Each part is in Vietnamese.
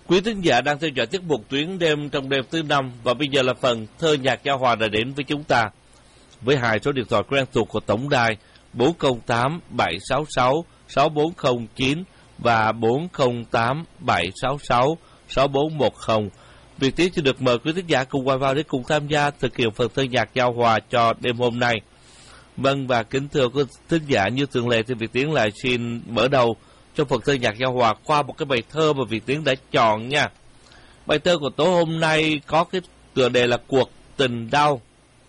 Quý thính giả đang theo dõi tiết mục Tuyến đêm trong đêm thứ 5 và bây giờ là phần thơ nhạc giao hòa đã đến với chúng ta. Với hai số điện thoại quen thuộc của tổng đài 408 766 6409 và 408 766 6410. Việt Tiến sẽ được mời quý thính giả cùng quay vào để cùng tham gia thực hiện phần thơ nhạc giao hòa cho đêm hôm nay. Vâng, và kính thưa quý thính giả, như thường lệ thì Việt Tiến lại xin mở đầu trong phần thơ nhạc giao hòa qua một cái bài thơ mà Việt Tiến đã chọn nha. Bài thơ của tối hôm nay có cái tựa đề là Cuộc tình đau.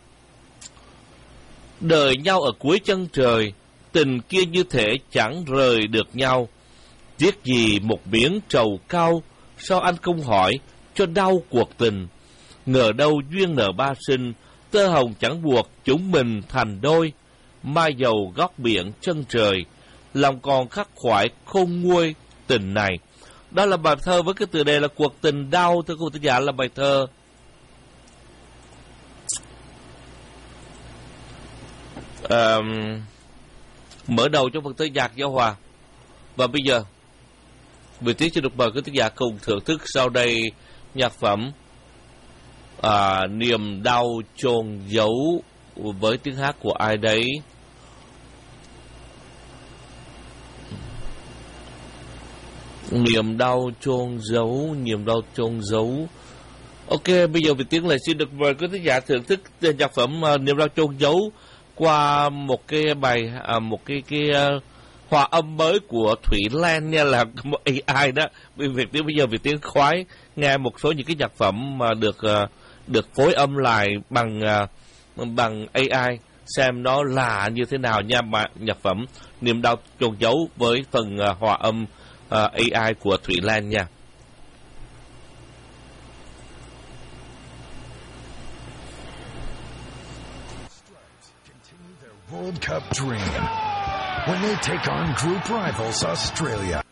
Đợi nhau ở cuối chân trời, tình kia như thể chẳng rời được nhau. Tiếc gì một miếng trầu cau, sao anh không hỏi cho đau cuộc tình. Ngờ đâu duyên nợ ba sinh, tơ hồng chẳng buộc chúng mình thành đôi. Mai dầu góc biển chân trời, lòng còn khắc khoải khôn nguôi tình này. Đó là bài thơ với cái tựa đề là Cuộc tình đau. Thưa quý vị giả, là bài thơ mở đầu cho phần thơ nhạc giao hòa. Và bây giờ Việt Tiến sẽ được mời quý thính giả cùng thưởng thức sau đây nhạc phẩm Niềm đau chôn giấu với tiếng hát của ai đấy. Niềm đau chôn giấu, niềm đau chôn giấu. Ok, bây giờ Việt Tiến lại xin được mời quý thính giả thưởng thức nhạc phẩm Niềm đau chôn giấu qua một cái bài một cái hòa âm mới của Thủy Lan nha, là một AI đó. Việt Tiến bây giờ Việt Tiến khoái nghe một số những cái nhạc phẩm mà được phối âm lại bằng AI, xem nó là như thế nào nha. Mà nhạc phẩm Niềm đau chôn giấu với phần hòa âm AI của Thủy Lan nha. World Cup dream when they take on group rivals Australia.